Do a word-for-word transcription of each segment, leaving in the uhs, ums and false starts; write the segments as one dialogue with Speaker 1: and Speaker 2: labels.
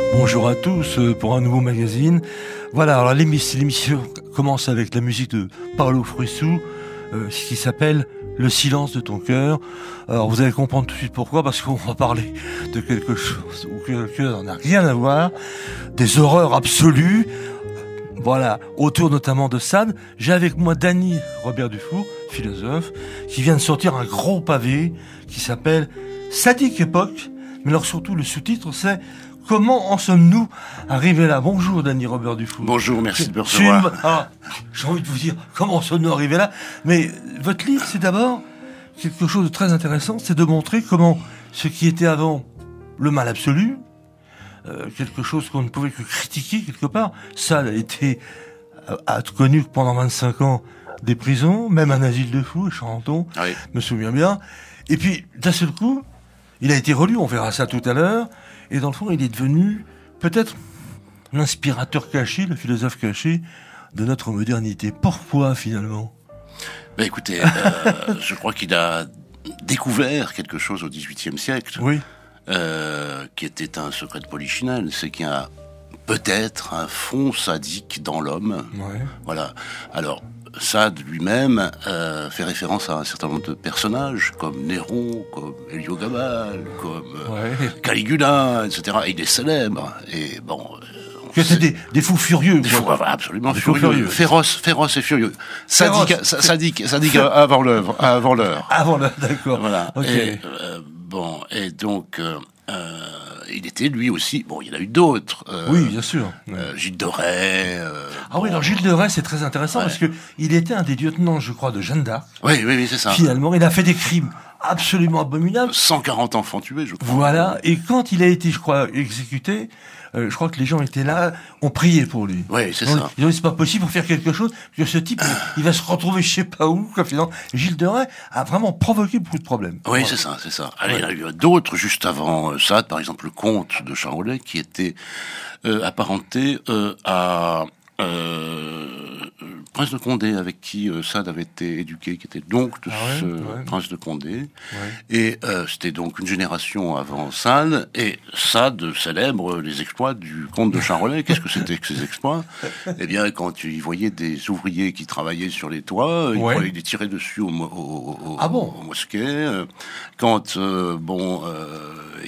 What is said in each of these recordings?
Speaker 1: Bonjour à tous euh, pour un nouveau magazine. Voilà, alors l'émission, l'émission commence avec la musique de Paolo Fresu, euh, qui s'appelle Le silence de ton cœur. Alors vous allez comprendre tout de suite pourquoi, parce qu'on va parler de quelque chose où le cœur n'a rien à voir, des horreurs absolues. Voilà, autour notamment de Sade. J'ai avec moi Dany Robert Dufour, philosophe, qui vient de sortir un gros pavé qui s'appelle Sadique Époque. Mais alors surtout le sous-titre c'est Comment en sommes-nous arrivés là? Bonjour Dany Robert Dufour.
Speaker 2: Bonjour, merci de me recevoir.
Speaker 1: Une... Ah, j'ai envie de vous dire comment en sommes-nous arrivés là. Mais votre livre c'est d'abord quelque chose de très intéressant, c'est de montrer comment ce qui était avant le mal absolu, euh, quelque chose qu'on ne pouvait que critiquer quelque part, ça a été a connu pendant vingt-cinq ans des prisons, même un asile de fous, Charenton,
Speaker 2: oui.
Speaker 1: me souviens bien. Et puis d'un seul coup, il a été relu, on verra ça tout à l'heure. Et dans le fond, il est devenu peut-être l'inspirateur caché, le philosophe caché de notre modernité. Pourquoi finalement ?
Speaker 2: Ben écoutez, euh, je crois qu'il a découvert quelque chose au dix-huitième siècle,
Speaker 1: oui.
Speaker 2: euh, qui était un secret de Polichinelle, c'est qu'il y a peut-être un fond sadique dans l'homme.
Speaker 1: Ouais.
Speaker 2: Voilà. Alors, Sade lui-même euh, fait référence à un certain nombre de personnages, comme Néron, comme Héliogabale, comme euh,
Speaker 1: ouais.
Speaker 2: Caligula, et cetera. Et il est célèbre. Et bon...
Speaker 1: Que c'est des, des fous furieux.
Speaker 2: Des fous, absolument
Speaker 1: des
Speaker 2: furieux.
Speaker 1: Fous furieux.
Speaker 2: Féroce, féroce et furieux. Sadique,
Speaker 1: Féroce.
Speaker 2: sadique, sadique avant l'heure, avant l'heure.
Speaker 1: Avant l'heure, d'accord.
Speaker 2: Voilà.
Speaker 1: Okay.
Speaker 2: Et, euh, bon, et donc, euh, euh, il était lui aussi. Bon, il y en a eu d'autres. Euh,
Speaker 1: oui, bien sûr.
Speaker 2: Euh, Gilles de Rais. Euh,
Speaker 1: ah
Speaker 2: bon.
Speaker 1: oui, alors Gilles de Rais, c'est très intéressant
Speaker 2: ouais.
Speaker 1: parce que il était un des lieutenants, je crois, de Jeanne d'Arc.
Speaker 2: Oui, oui, oui, c'est ça.
Speaker 1: Finalement, il a fait des crimes absolument abominables.
Speaker 2: cent quarante enfants tués, je crois.
Speaker 1: Voilà. Et quand il a été, je crois, exécuté, euh, je crois que les gens étaient là, ont prié pour lui.
Speaker 2: Oui, c'est
Speaker 1: Donc,
Speaker 2: ça.
Speaker 1: Ils ont dit, c'est pas possible pour faire quelque chose, que ce type, il va se retrouver je sais pas où, quoi, finalement. Gilles de Rais a vraiment provoqué beaucoup de problèmes.
Speaker 2: Oui,
Speaker 1: voilà.
Speaker 2: c'est ça, c'est ça. Alors, ouais. Il y en a eu d'autres juste avant euh, Sade, par exemple le comte de Charolais, qui était euh, apparenté euh, à euh, Prince de Condé, avec qui euh, Sade avait été éduqué, qui était donc de
Speaker 1: ah ouais,
Speaker 2: ce
Speaker 1: ouais.
Speaker 2: Prince de Condé.
Speaker 1: Ouais.
Speaker 2: Et euh, c'était donc une génération avant Sade, et Sade célèbre les exploits du comte de Charolais. Qu'est-ce que c'était que ces exploits? Eh bien, quand il voyait des ouvriers qui travaillaient sur les toits, il,
Speaker 1: ouais.
Speaker 2: il les tirait dessus au, au, au,
Speaker 1: ah bon
Speaker 2: au mosquet. Quand, euh, bon, euh,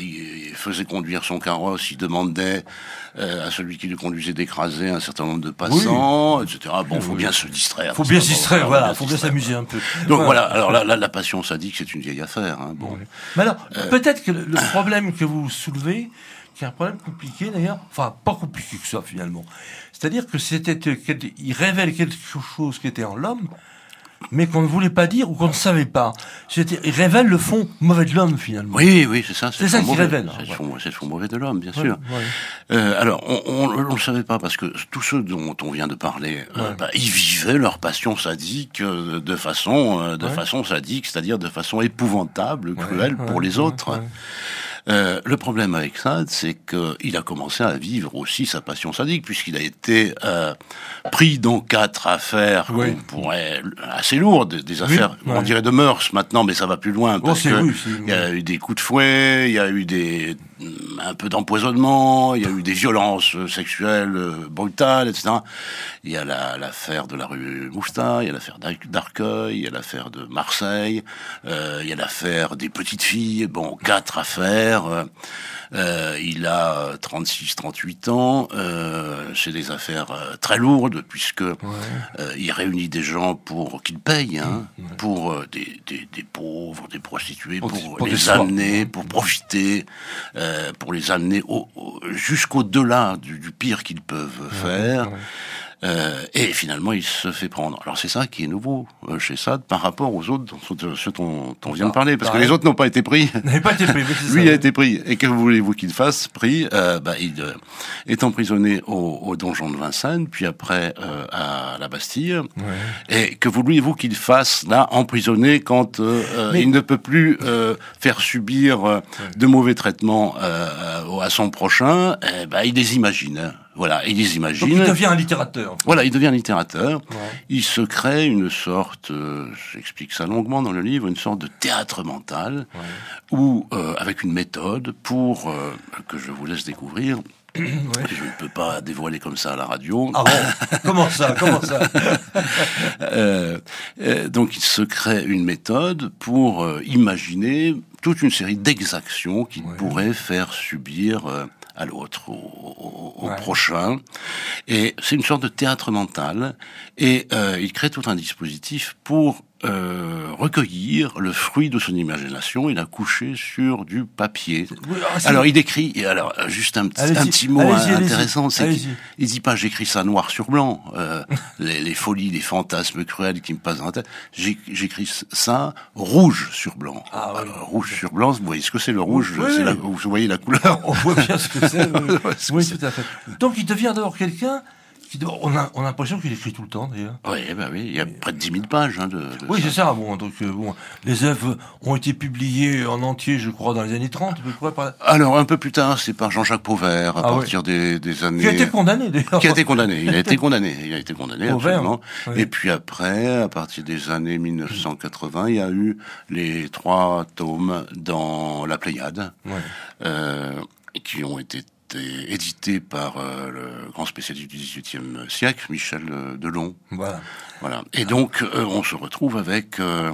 Speaker 2: il faisait conduire son carrosse, il demandait euh, à celui qui le conduisait d'écraser un certain nombre de passants, oui. et cetera. Bon, faut oui. bien se distraire.
Speaker 1: Faut bien se distraire, voilà, faut bien s'amuser un peu.
Speaker 2: Donc voilà, alors la, la, la passion sadique, c'est une vieille affaire. Hein, bon.
Speaker 1: Oui. Mais alors, euh, peut-être que le, le problème que vous soulevez, qui est un problème compliqué d'ailleurs, enfin pas compliqué que ça finalement, c'est-à-dire que c'était, il révèle quelque chose qui était en l'homme, mais qu'on ne voulait pas dire ou qu'on ne savait pas. C'était, il révèle le fond mauvais de l'homme, finalement.
Speaker 2: Oui, oui, c'est ça.
Speaker 1: C'est, c'est ça qu'il révèle.
Speaker 2: C'est,
Speaker 1: ouais.
Speaker 2: fond, c'est le fond mauvais de l'homme, bien
Speaker 1: ouais,
Speaker 2: sûr.
Speaker 1: Ouais.
Speaker 2: Euh, alors, on ne le savait pas, parce que tous ceux dont on vient de parler, ouais. euh, bah, ils vivaient leur passion sadique euh, de façon euh, de ouais. façon sadique, c'est-à-dire de façon épouvantable, cruelle ouais, pour ouais, les ouais, autres. Ouais. Euh, le problème avec Sade, c'est qu'il a commencé à vivre aussi sa passion sadique, puisqu'il a été euh, pris dans quatre affaires oui. qu'on pourrait assez lourdes, des affaires, oui, ouais. on dirait de mœurs maintenant, mais ça va plus loin, parce
Speaker 1: oh,
Speaker 2: que
Speaker 1: oui,
Speaker 2: il y a eu des coups de fouet, il y a eu des un peu d'empoisonnement, il y a eu des violences sexuelles brutales, et cetera. Il y a la, l'affaire de la rue Mouffetard, il y a l'affaire d'Arcueil, il y a l'affaire de Marseille, euh, il y a l'affaire des petites filles, bon, quatre affaires. Euh, il a trente-six, trente-huit ans. Euh, c'est des affaires euh, très lourdes puisque ouais. euh, il réunit des gens pour qu'ils payent, hein, ouais. pour euh, des, des, des pauvres, des prostituées, pour, pour, pour les amener, pour profiter, euh, pour les amener au, au, jusqu'au-delà du, du pire qu'ils peuvent ouais. faire. Ouais. Euh, et finalement, il se fait prendre. Alors c'est ça qui est nouveau euh, chez Sade par rapport aux autres, ceux dont on vient de parler, parce que les autres n'ont pas été pris.
Speaker 1: N'avaient pas été pris.
Speaker 2: Lui ça, a été pris. Et que voulez-vous qu'il fasse? Pris, euh, bah, il euh, est emprisonné au, au donjon de Vincennes, puis après euh, à la Bastille. Ouais. Et que voulez-vous qu'il fasse là, emprisonné, quand euh, Mais... il ne peut plus euh, faire subir euh, de mauvais traitements euh, à son prochain? Eh ben, il les imagine. Voilà, il les imagine.
Speaker 1: Donc il devient un littérateur.
Speaker 2: Voilà, il devient un littérateur.
Speaker 1: Ouais.
Speaker 2: Il se crée une sorte, euh, j'explique ça longuement dans le livre, une sorte de théâtre mental, ouais. où, euh, avec une méthode pour, euh, que je vous laisse découvrir,
Speaker 1: Ouais.
Speaker 2: Je ne peux pas dévoiler comme ça à la radio.
Speaker 1: Ah bon? Comment ça? Comment ça?
Speaker 2: euh, euh, donc il se crée une méthode pour euh, imaginer toute une série d'exactions qu'il
Speaker 1: ouais.
Speaker 2: pourrait faire subir euh, à l'autre, au, au, au
Speaker 1: ouais.
Speaker 2: prochain. Et c'est une sorte de théâtre mental. Et euh, il crée tout un dispositif pour euh, recueillir le fruit de son imagination et la coucher sur du papier.
Speaker 1: Oui, ah,
Speaker 2: alors il décrit, et alors juste un petit, un petit mot
Speaker 1: allez-y,
Speaker 2: intéressant,
Speaker 1: allez-y,
Speaker 2: c'est
Speaker 1: allez-y.
Speaker 2: qu'il il dit pas j'écris ça noir sur blanc, euh, les, les folies, les fantasmes cruels qui me passent dans la tête. J'ai, j'écris ça rouge sur blanc.
Speaker 1: Ah, oui.
Speaker 2: Alors, rouge sur blanc, vous voyez ce que c'est le rouge?
Speaker 1: Oui,
Speaker 2: c'est
Speaker 1: oui.
Speaker 2: la, vous voyez la couleur?
Speaker 1: On voit bien ce que c'est. Oui,
Speaker 2: Ouais, ce que
Speaker 1: oui
Speaker 2: c'est.
Speaker 1: tout à fait. Donc il devient d'abord quelqu'un qui, on a, on a l'impression qu'il écrit tout le temps d'ailleurs.
Speaker 2: Oui, ben oui, il y a près de dix mille pages hein, de, de
Speaker 1: Oui,
Speaker 2: ça.
Speaker 1: c'est ça. Bon, donc euh, bon, les œuvres ont été publiées en entier, je crois, dans les années trente. À peu près, par...
Speaker 2: Alors un peu plus tard, c'est par Jean-Jacques Pauvert à
Speaker 1: Ah,
Speaker 2: partir oui. des, des années.
Speaker 1: Qui a été condamné d'ailleurs.
Speaker 2: Qui a été condamné. Il a été condamné. Il a été condamné
Speaker 1: Pauvert,
Speaker 2: absolument.
Speaker 1: oui.
Speaker 2: Et puis après, à partir des années mille neuf cent quatre-vingts, il y a eu les trois tomes dans la Pléiade,
Speaker 1: Ouais.
Speaker 2: euh, qui ont été édité par euh, le grand spécialiste du dix-huitième siècle, Michel euh, Delon.
Speaker 1: Voilà.
Speaker 2: Voilà. Et donc, euh, on se retrouve avec euh,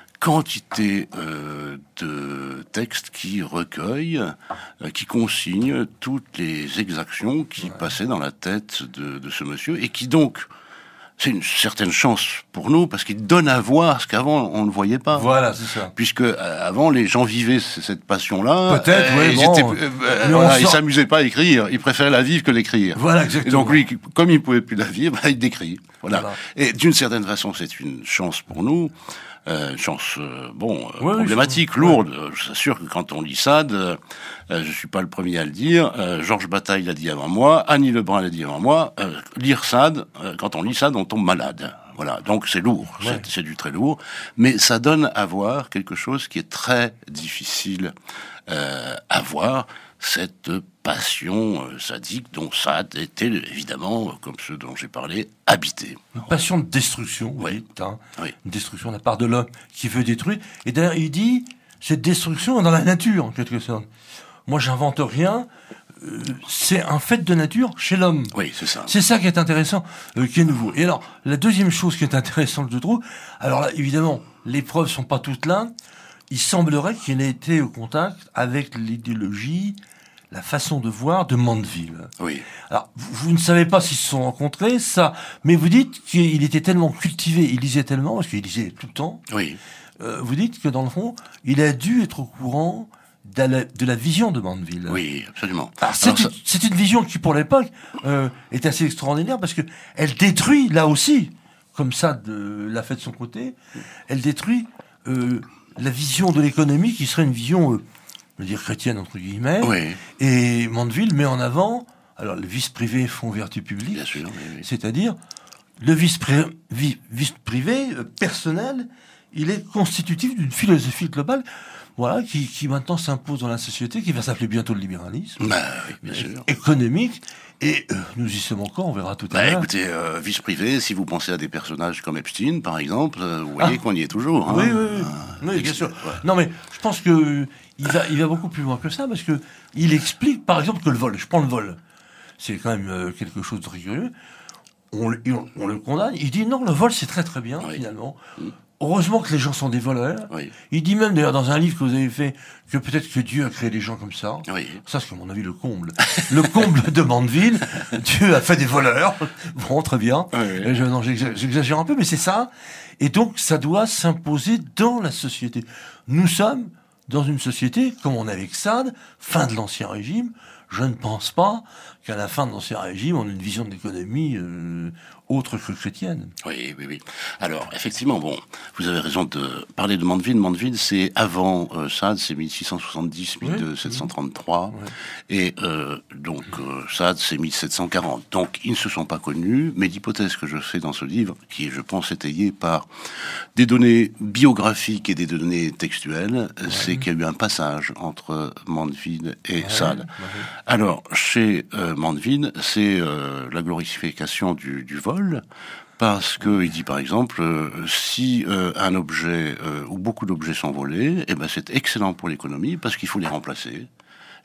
Speaker 2: quantité euh, de textes qui recueillent, euh, qui consignent toutes les exactions qui ouais. passaient dans la tête de, de ce monsieur, et qui donc... C'est une certaine chance pour nous parce qu'il donne à voir ce qu'avant on ne voyait pas.
Speaker 1: Voilà, c'est ça.
Speaker 2: Puisque euh, avant les gens vivaient cette passion-là.
Speaker 1: Peut-être,
Speaker 2: euh,
Speaker 1: oui.
Speaker 2: Ils,
Speaker 1: bon,
Speaker 2: étaient, euh, euh, voilà, ils s'amusaient pas à écrire. Ils préféraient la vivre que l'écrire.
Speaker 1: Voilà, exactement.
Speaker 2: Et donc lui, comme il pouvait plus la vivre, bah, il décrit. Voilà. voilà. Et d'une certaine façon, c'est une chance pour nous. Euh, une chance, euh, bon, euh,
Speaker 1: oui,
Speaker 2: problématique,
Speaker 1: oui,
Speaker 2: lourde. Ouais. Je suis sûr que quand on lit Sade, euh, je suis pas le premier à le dire. Euh, Georges Bataille l'a dit avant moi, Annie Lebrun l'a dit avant moi. Euh, lire Sade, euh, quand on lit Sade, on tombe malade. Voilà, donc c'est lourd, ouais. c'est, c'est du très lourd, mais ça donne à voir quelque chose qui est très difficile euh, à voir, cette passion euh, sadique dont Sade était évidemment, comme ceux dont j'ai parlé, habité.
Speaker 1: Une passion de destruction, vous
Speaker 2: oui.
Speaker 1: dites, hein,
Speaker 2: oui.
Speaker 1: Une destruction de la part de l'homme qui veut détruire. Et d'ailleurs, il dit, cette destruction est dans la nature, en quelque sorte. Moi, j'invente rien. Euh, c'est un fait de nature chez l'homme.
Speaker 2: Oui, c'est ça.
Speaker 1: C'est ça qui est intéressant, euh, qui est nouveau. Et alors, la deuxième chose qui est intéressante, je trouve, alors là, évidemment, les preuves sont pas toutes là. Il semblerait qu'il ait été au contact avec l'idéologie, la façon de voir de Mandeville.
Speaker 2: Oui.
Speaker 1: Alors, vous, vous ne savez pas s'ils se sont rencontrés, ça, mais vous dites qu'il était tellement cultivé, il lisait tellement, parce qu'il lisait tout le temps.
Speaker 2: Oui.
Speaker 1: Euh, vous dites que dans le fond, il a dû être au courant de la, de la vision de Mandeville.
Speaker 2: Oui, absolument.
Speaker 1: Alors, c'est, Alors, une, ça... c'est une vision qui, pour l'époque, euh, est assez extraordinaire parce que elle détruit, là aussi, comme ça, de, l'a fait de son côté, elle détruit euh, la vision de l'économie qui serait une vision, euh, je veux dire, chrétienne, entre guillemets.
Speaker 2: Oui.
Speaker 1: Et Mandeville met en avant, alors, le vice privé font vertu publique.
Speaker 2: Bien sûr, oui, oui.
Speaker 1: C'est-à-dire, le vice, pri- vi- vice privé, euh, personnel, il est constitutif d'une philosophie globale. Voilà, qui, qui maintenant s'impose dans la société, qui va s'appeler bientôt le libéralisme.
Speaker 2: Bah, oui, bien sûr.
Speaker 1: Économique. Et euh, nous y sommes encore, on verra tout à
Speaker 2: bah,
Speaker 1: l'heure.
Speaker 2: Écoutez, euh, vice privé, si vous pensez à des personnages comme Epstein, par exemple, euh, vous voyez
Speaker 1: ah.
Speaker 2: qu'on y est toujours. Hein.
Speaker 1: Oui, oui, oui.
Speaker 2: Euh,
Speaker 1: oui bien sûr. Ouais. Non, mais je pense que euh, il va, il va beaucoup plus loin que ça, parce que il explique, par exemple, que le vol, je prends le vol, c'est quand même euh, quelque chose de très curieux. On, on, on le condamne, il dit non, le vol c'est très très bien, oui. finalement. Mmh. Heureusement que les gens sont des voleurs.
Speaker 2: Oui.
Speaker 1: Il dit même d'ailleurs dans un livre que vous avez fait que peut-être que Dieu a créé des gens comme ça.
Speaker 2: Oui.
Speaker 1: Ça, c'est à mon avis le comble. Le comble de Mandeville. Dieu a fait des voleurs. Bon, très bien.
Speaker 2: Oui.
Speaker 1: Je, non, j'exagère un peu, mais c'est ça. Et donc, ça doit s'imposer dans la société. Nous sommes dans une société, comme on est avec Sade, fin de l'Ancien Régime. Je ne pense pas qu'à la fin de l'Ancien Régime, on ait une vision de l'économie euh, autre que chrétienne.
Speaker 2: Oui, oui, oui. Alors, effectivement, bon, vous avez raison de parler de Mandeville. Mandeville, c'est avant euh, Sade, c'est mille six cent soixante-dix, oui. mille sept cent trente-trois. Oui. Et euh, donc, euh, Sade, c'est mille sept cent quarante. Donc, ils ne se sont pas connus, mais l'hypothèse que je fais dans ce livre, qui est, je pense, étayée par des données biographiques et des données textuelles, oui. c'est qu'il y a eu un passage entre Mandeville et oui. Sade. Oui. Alors, chez euh, Mandeville, c'est euh, la glorification du, du vol, parce que il dit par exemple, euh, si euh, un objet euh, ou beaucoup d'objets sont volés, eh ben c'est excellent pour l'économie parce qu'il faut les remplacer.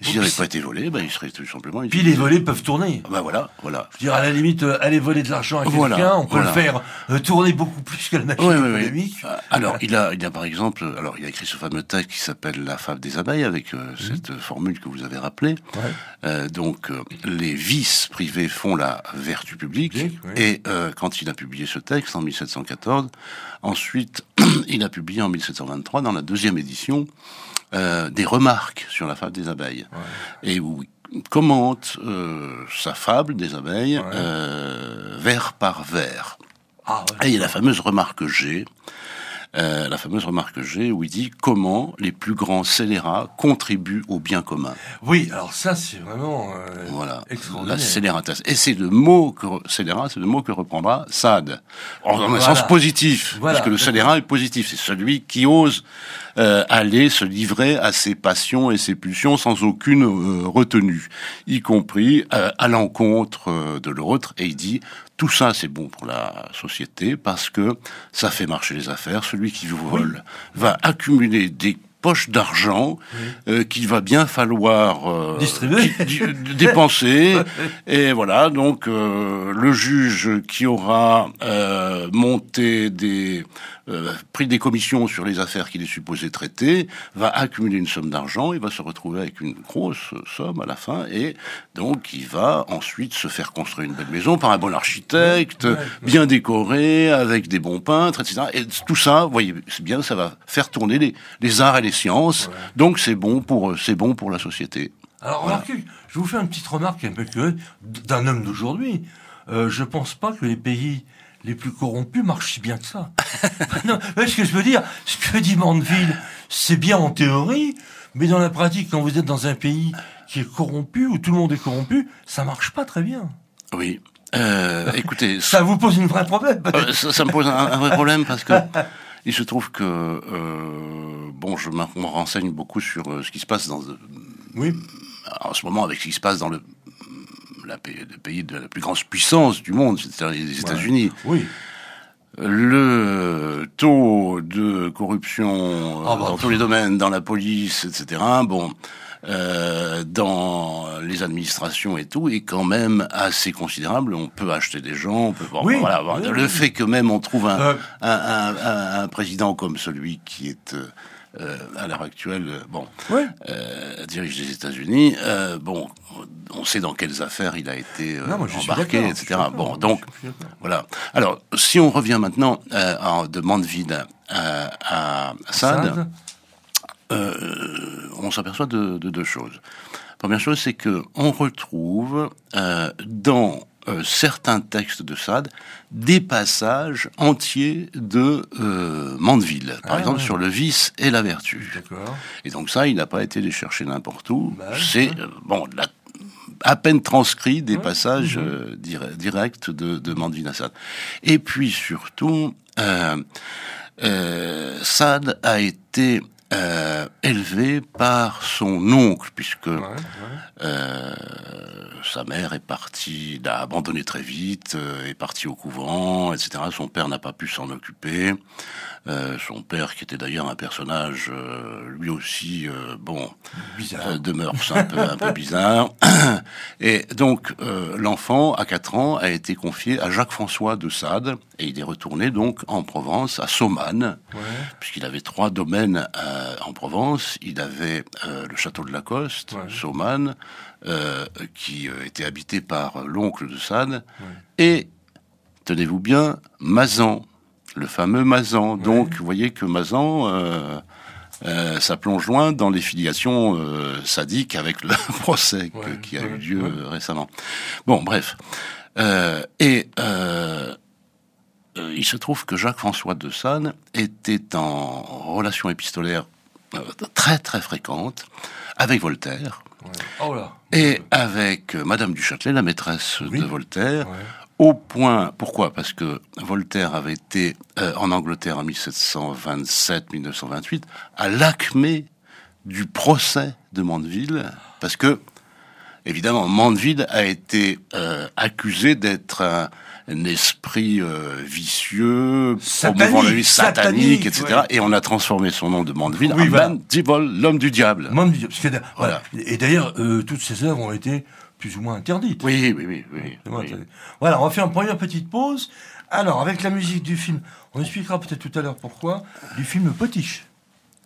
Speaker 2: S'ils n'avaient pas été volés, ben, ils seraient tout simplement...
Speaker 1: Puis les volets peuvent tourner.
Speaker 2: Ben voilà, voilà.
Speaker 1: Je veux dire, à la limite, euh, aller voler de l'argent à quelqu'un,
Speaker 2: Voilà,
Speaker 1: on peut
Speaker 2: voilà.
Speaker 1: le faire euh, tourner beaucoup plus que la machine
Speaker 2: Oui, oui,
Speaker 1: économique.
Speaker 2: oui. Alors, il a, il a par exemple, alors il a écrit ce fameux texte qui s'appelle La fable des abeilles, avec euh, mmh. cette formule que vous avez rappelée. Ouais. Euh, donc, euh, les vices privés font la vertu publique. Public, oui. Et euh, quand il a publié ce texte en mille sept cent quatorze, ensuite, il a publié en mille sept cent vingt-trois, dans la deuxième édition, euh, des remarques sur la fable des abeilles. Ouais. Et où il commente euh, sa fable des abeilles ouais. euh, vers par vers. Ah, ouais. Et il y a la fameuse remarque G, euh, la fameuse remarque G où il dit comment les plus grands scélérats contribuent au bien commun.
Speaker 1: Oui, alors ça c'est vraiment euh,
Speaker 2: voilà,
Speaker 1: extraordinaire.
Speaker 2: La scélératesse. Et c'est le mot que scélérat, c'est le mot que reprendra Sade, en, en voilà. un sens positif, voilà. Puisque le scélérat est positif, c'est celui qui ose euh, aller se livrer à ses passions et ses pulsions sans aucune euh, retenue, y compris euh, à l'encontre euh, de l'autre. Et il dit tout ça, c'est bon pour la société parce que ça fait marcher les affaires. Celui qui vous vole oui. va accumuler des poches d'argent oui. euh, qu'il va bien falloir euh,
Speaker 1: distribuer,
Speaker 2: d- dépenser. Et voilà, donc euh, le juge qui aura euh, monté des euh, pris des commissions sur les affaires qu'il est supposé traiter va accumuler une somme d'argent. Il va se retrouver avec une grosse somme à la fin et donc il va ensuite se faire construire une belle maison par un bon architecte, ouais, ouais. bien décoré, avec des bons peintres, et cetera. Et tout ça, vous voyez, c'est bien, ça va faire tourner les, les arts et les sciences. Ouais. Donc c'est bon pour c'est bon pour la société.
Speaker 1: Alors voilà. Remarquez, je vous fais une petite remarque un peu curieuse d'un homme d'aujourd'hui. Euh, je pense pas que les pays les plus corrompus marchent si bien que ça. Non, ce que je veux dire, ce que dit Mandeville, c'est bien en théorie, mais dans la pratique, quand vous êtes dans un pays qui est corrompu, où tout le monde est corrompu, ça marche pas très bien.
Speaker 2: Oui. Euh, écoutez,
Speaker 1: ça vous pose un vrai problème.
Speaker 2: Euh, ça, ça me pose un, un vrai problème parce que il se trouve que euh, bon, je me renseigne beaucoup sur euh, ce qui se passe dans
Speaker 1: oui.
Speaker 2: en ce moment avec ce qui se passe dans le La pays, le pays de la plus grande puissance du monde, c'est-à-dire les États-Unis.
Speaker 1: Ouais. Oui.
Speaker 2: Le taux de corruption
Speaker 1: ah bah,
Speaker 2: dans tous les domaines, dans la police, et cetera. Bon, euh, dans les administrations et tout, est quand même assez considérable. On peut acheter des gens. On peut, bon,
Speaker 1: oui.
Speaker 2: Voilà.
Speaker 1: Oui.
Speaker 2: Le fait que même on trouve un,
Speaker 1: euh.
Speaker 2: un, un, un, un président comme celui qui est euh, Euh, à l'heure actuelle, bon,
Speaker 1: ouais.
Speaker 2: euh, dirige les États-Unis. Euh, bon, on sait dans quelles affaires il a été euh,
Speaker 1: non, moi,
Speaker 2: embarqué, et cetera. Bon, donc voilà. Alors, si on revient maintenant euh, en, de Mandeville à, à Sade, euh, on s'aperçoit de, de deux choses. Première chose, c'est que on retrouve euh, dans Euh, certains textes de Sade, des passages entiers de euh, Mandeville, par ah, exemple ouais. sur le vice et la vertu.
Speaker 1: D'accord.
Speaker 2: Et donc ça, il n'a pas été les chercher n'importe où.
Speaker 1: Bah,
Speaker 2: c'est
Speaker 1: ouais.
Speaker 2: euh, bon, la, à peine transcrit des ouais. passages
Speaker 1: mmh.
Speaker 2: euh, dire, directs de, de Mandeville à Sade. Et puis surtout, euh, euh, Sade a été Euh, élevé par son oncle, puisque ouais, ouais. Euh, sa mère est partie, l'a abandonné très vite, euh, est partie au couvent, et cetera. Son père n'a pas pu s'en occuper. Euh, son père, qui était d'ailleurs un personnage, euh, lui aussi, euh, bon, euh, de mœurs un peu, un peu bizarre. Et donc, euh, l'enfant, à quatre ans, a été confié à Jacques-François de Sade, et il est retourné donc en Provence, à Saumanne, ouais. puisqu'il avait trois domaines euh, en Provence. Il avait euh, le château de Lacoste, ouais. Saumanne, euh, qui euh, était habité par l'oncle de Sade, ouais. et, tenez-vous bien, Mazan, le fameux Mazan. Ouais. Donc, vous voyez que Mazan, euh, euh, ça plonge loin dans les filiations euh, sadiques avec le procès que, ouais. qui a ouais. eu lieu ouais. récemment. Bon, bref. Euh, et euh, euh, il se trouve que Jacques-François de Sade était en relation épistolaire euh, très très fréquente avec Voltaire.
Speaker 1: Ouais. Oh là.
Speaker 2: Et avec euh, Madame du Châtelet, la maîtresse oui. de Voltaire.
Speaker 1: Ouais.
Speaker 2: Au point, pourquoi ? Parce que Voltaire avait été euh, en Angleterre en dix-sept cent vingt-sept à dix-neuf cent vingt-huit, à l'acmé du procès de Mandeville, parce que, évidemment, Mandeville a été euh, accusé d'être un, un esprit euh, vicieux,
Speaker 1: Satanique,
Speaker 2: promouvant la vie satanique,
Speaker 1: satanique,
Speaker 2: et cetera.
Speaker 1: ouais.
Speaker 2: Et on a transformé son nom de Mandeville
Speaker 1: Oui,
Speaker 2: en
Speaker 1: voilà.
Speaker 2: Mandeville, l'homme du diable.
Speaker 1: Monde du- parce que, voilà.
Speaker 2: Voilà.
Speaker 1: Et d'ailleurs, euh, toutes ces œuvres ont été plus ou moins interdites.
Speaker 2: Oui, oui, oui, oui.
Speaker 1: Plus ou moins
Speaker 2: oui.
Speaker 1: interdites. Voilà, on va faire une première petite pause. Alors, avec la musique du film, on expliquera peut-être tout à l'heure pourquoi, du film Potiche.